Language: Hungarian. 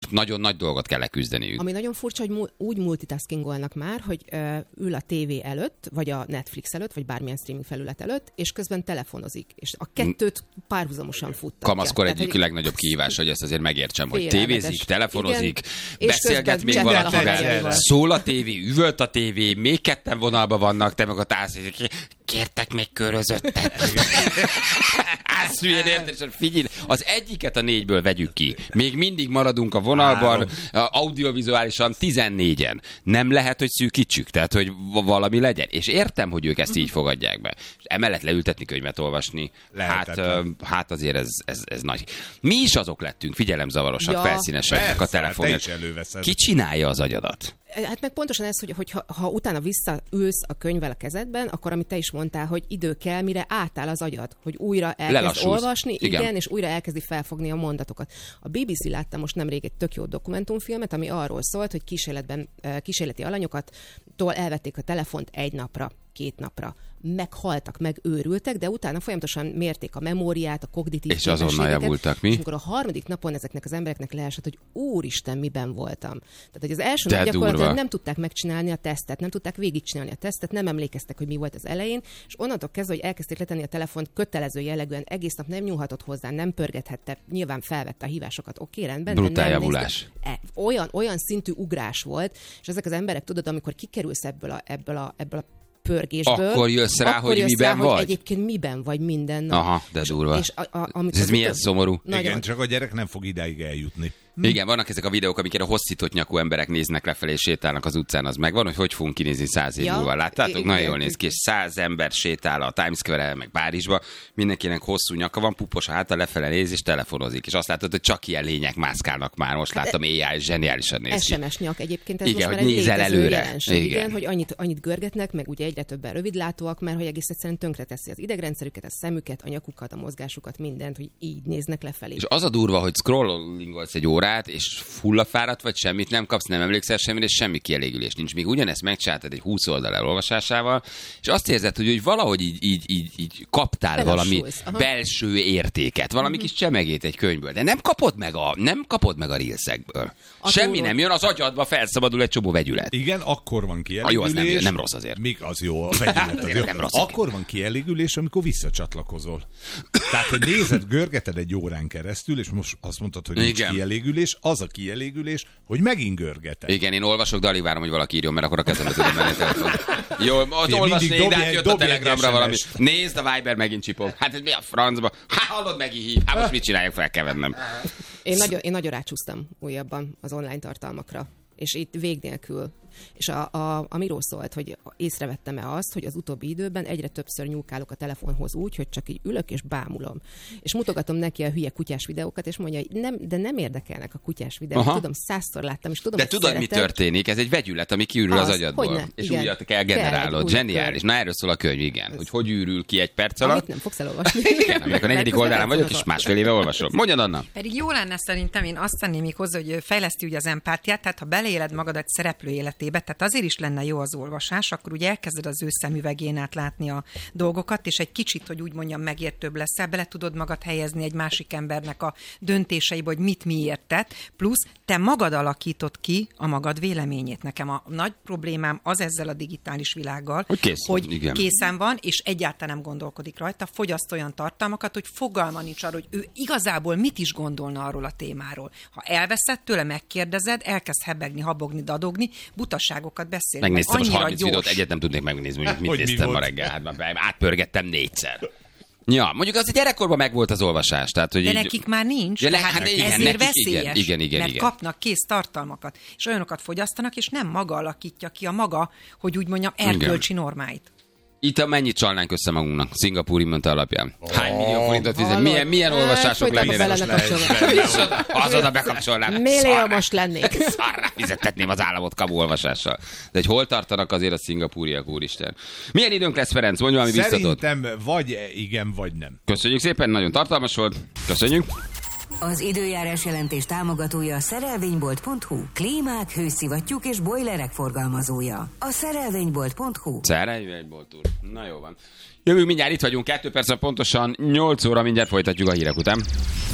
nagyon nagy dolgot kell leküzdeniük. Ami nagyon furcsa, hogy úgy multitaskingolnak már, hogy ül a tévé előtt, vagy a Netflix előtt, vagy bármilyen streaming felület előtt, és közben telefonozik. És a kettőt párhuzamosan futtatja. Kamaszkor egyik legnagyobb kihívás, hogy ezt azért megértsem, hogy tévézik, telefonozik, beszélget még valakivel, szól a tévé, üvölt a tévé, még ketten vonalban vannak, te meg a kértek még körözöttet. Azt hülyén érted, figyelj, az egyiket a 4-ből vegyük ki. Még mindig maradunk a vonalban, audiovizuálisan 14-en. Nem lehet, hogy szűkítsük, tehát, hogy valami legyen. És értem, hogy ők ezt így fogadják be. És emellett leültetni, könyvet olvasni, hát azért ez nagy. Mi is azok lettünk, figyelemzavarosak, felszínesek a telefonja. Ki csinálja az agyadat? Hát meg pontosan ez, hogy ha utána visszaülsz a könyvvel a kezedben, akkor amit te is mondtál, hogy idő kell, mire átáll az agyad, hogy újra elkezd olvasni, igen, és újra elkezdi felfogni a mondatokat. A BBC látta most nemrég egy tök jó dokumentumfilmet, ami arról szólt, hogy kísérleti alanyokattól elvették a telefont 1 napra, 2 napra. Meghaltak, megőrültek, de utána folyamatosan mérték a memóriát, a kognitív képességeket. És azonnal javultak, mi? És amikor a 3. napon ezeknek az embereknek leesett, hogy úristen, miben voltam. Tehát, hogy az első nap gyakorlatilag nem tudták megcsinálni a tesztet, nem tudták végigcsinálni a tesztet, nem emlékeztek, hogy mi volt az elején, és onnantól kezdve, hogy elkezdték letenni a telefont kötelező jellegűen, egész nap nem nyúlhatott hozzá, nem pörgethette, nyilván felvette a hívásokat, oké, rendben. Brutál javulás. Olyan szintű ugrás volt, és ezek az emberek, tudod, amikor kikerülsz ebből a pörgésből. Akkor jössz rá, hogy miben vagy? Hogy egyébként miben vagy minden nap. Aha, de durva. És ez milyen szomorú. Igen, csak a gyerek nem fog idáig eljutni. Igen, vannak ezek a videók, amiket a hosszított nyakú emberek néznek lefelé és sétálnak az utcán, az megvan, hogy fogunk kinézni 100 év múlva. Láttátok? Nagyon jól néz ki, és 100 ember sétál a Times Square-en, meg Párizsba, mindenkinek hosszú nyaka van, pupos a háta, lefele néz és telefonozik. És azt látod, hogy csak ilyen lények mászkálnak már. Most láttam, AI zseniálisan néz ki. SMS nyak egyébként, ez igen, most már egy létező előre. Jelenség. Igen, hogy annyit görgetnek, meg ugye egyre többen rövidlátóak, mert hogy egész egyszerűen tönkreteszi az idegrendszerüket, a szemüket, a nyakukat, a mozgásukat, mindent, hogy így néznek lefelé. És az a durva, hogy scrollingolsz egy órát, és fullafáradt vagy, semmit nem kapsz, nem emlékszel semmire, és semmi kielégülés nincs. Még ugyanezt megcsináltad egy 20 oldal elolvasásával, és azt érzed, hogy valahogy így kaptál valami belső értéket, valami kis csemegét egy könyvből, de nem kapod meg a reelsekből. Semmi nem jön, az agyadba felszabadul egy csomó vegyület. Igen, akkor van kielégülés. Jó, az nem rossz azért. Még az jó, a vegyület az jó. Nem rossz. Akkor van kielégülés, amikor visszacsatlakozol. Tehát, hogy nézed, görgeted egy órán keresztül, és most azt mondtad, hogy nincs kielégülés, az a kielégülés, hogy megint görgeted. Igen, én olvasok, de alig várom, hogy valaki írjon, mert akkor a kezembe tudom menni a telefon. Jó, ott olvasnék, de hát jött a Telegramra valami. Nézd, a Viber megint csipog. Hát ez mi a francba? Hát hallod, megint hív. Hát most mit csináljak, fel kell vennem. Én nagyon rácsúsztam újabban az online tartalmakra. És itt vég nélkül. És amiről szólt, hogy észrevettem-e azt, hogy az utóbbi időben egyre többször nyúlkálok a telefonhoz úgy, hogy csak így ülök és bámulom. És mutogatom neki a hülye kutyás videókat, és mondja, hogy nem érdekelnek a kutyás videók. Aha. Tudom, 100-szor láttam, és tudom, de tudod, mi történik? Ez egy vegyület, ami kiürül az agyadból. És igen, újat kell generálod. Zseniális. Na, erről szól a könyv, igen. Hogy ürül ki egy perc alatt. Amit nem fogsz elolvasni. Igen, amikor a 4. oldalán vagyok, és másfél éve olvasom. Mondjad, Anna. Pedig jó lenne szerintem, én azt tenném még hozzá, hogy fejleszti ugye az empátiát, tehát ha beleéled magad egy szereplő életébe, tehát azért is lenne jó az olvasás, akkor ugye elkezded az ő szemüvegén át látni a dolgokat, és egy kicsit, hogy úgy mondjam, megértőbb leszel, bele tudod magad helyezni egy másik embernek a döntéseibe, hogy mit miért tett, plusz te magad alakítod ki a magad véleményét. Nekem a nagy problémám az ezzel a digitális világgal, hogy készen van, és egyáltalán nem gondolkodik rajta, fogyaszt olyan tartalmakat, hogy fogalma nincs arról, hogy ő igazából mit is gondolna arról a témáról. Ha elveszed tőle, megkérdezed, elkezd hebegni, habogni, dadogni, butaságokat beszélni. Megnéztem most 30 videót, egyet nem tudnék megnézni, hogy mit néztem ma reggel. Hát átpörgettem 4-szer. Ja, mondjuk az a gyerekkorban megvolt az olvasás. Tehát, hogy de nekik már nincs. Ja, hát ezért veszélyes. Igen. Mert kapnak kész tartalmakat, és olyanokat fogyasztanak, és nem maga alakítja ki a maga, hogy úgy mondjam, erkölcsi normáit. Itt mennyit csalnánk össze magunknak, szingapúri minta alapján? Hány millió forintot fizet? Milyen olvasások lennének? Azonnal bekapcsolnám. Milliómos lennék. Szarrá fizettetném az államot kamu olvasással. De hogy hol tartanak azért a szingapúriak, úristen. Milyen időnk lesz, Ferenc? Mondj valami biztatót. Szerintem vagy igen, vagy nem. Köszönjük szépen, nagyon tartalmas volt. Köszönjük. Az időjárás jelentés támogatója a szerelvénybolt.hu. Klímák, hőszivattyúk és bojlerek forgalmazója. A szerelvénybolt.hu. Szerelvénybolt úr. Na jó van. Jövünk mindjárt, itt vagyunk, 2 perc pontosan 8 óra, mindjárt folytatjuk a hírek után.